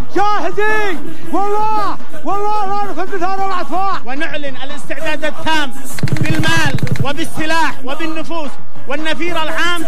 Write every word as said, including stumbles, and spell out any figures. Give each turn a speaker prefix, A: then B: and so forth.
A: جاهزين والله والله لا نخذ بثار الاطفال.
B: ونعلن الاستعداد التام بالمال وبالسلاح وبالنفوس والنفير العام